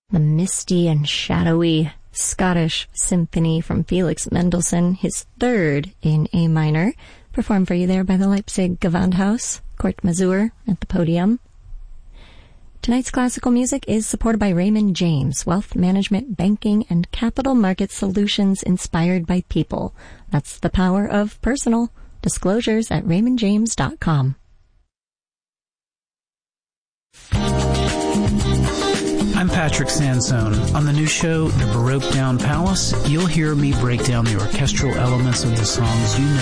The misty and shadowy Scottish Symphony from Felix Mendelssohn, his third in A minor, performed for you there by the Leipzig Gewandhaus, Kurt Masur at the podium. Tonight's classical music is supported by Raymond James, wealth management, banking, and capital market solutions inspired by people. That's the power of personal. Disclosures at raymondjames.com. I'm Patrick Sansone. On the new show, The Baroque Down Palace, you'll hear me break down the orchestral elements of the songs you know